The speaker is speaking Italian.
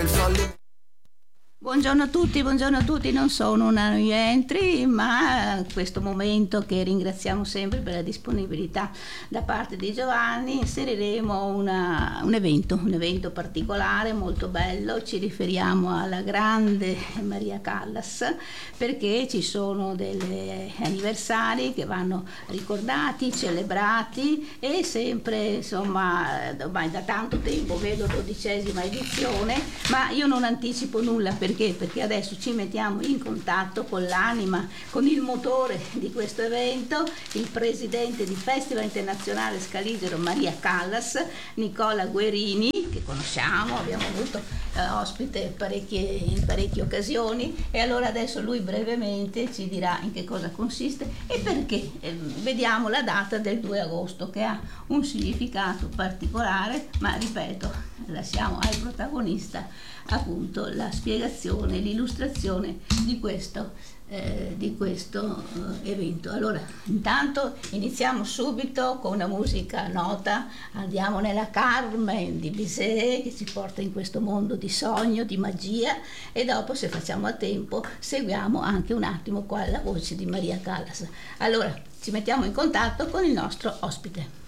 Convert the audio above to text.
il fallimento. Buongiorno a tutti, non sono una new entry, ma in questo momento, che ringraziamo sempre per la disponibilità da parte di Giovanni, inseriremo un evento particolare, molto bello. Ci riferiamo alla grande Maria Callas, perché ci sono degli anniversari che vanno ricordati, celebrati, e sempre, insomma, ormai da tanto tempo vedo 12ª edizione, ma io non anticipo nulla. Perché adesso ci mettiamo in contatto con l'anima, con il motore di questo evento, il presidente di Festival Internazionale Scaligero Maria Callas, Nicola Guerini, che conosciamo, abbiamo avuto ospite in parecchie occasioni, e allora adesso lui brevemente ci dirà in che cosa consiste e perché. Vediamo la data del 2 agosto, che ha un significato particolare, ma ripeto, lasciamo al protagonista appunto la spiegazione, l'illustrazione di questo evento. Allora, intanto iniziamo subito con una musica nota, andiamo nella Carmen di Bizet, che ci porta in questo mondo di sogno, di magia, e dopo, se facciamo a tempo, seguiamo anche un attimo qua la voce di Maria Callas. Allora, ci mettiamo in contatto con il nostro ospite.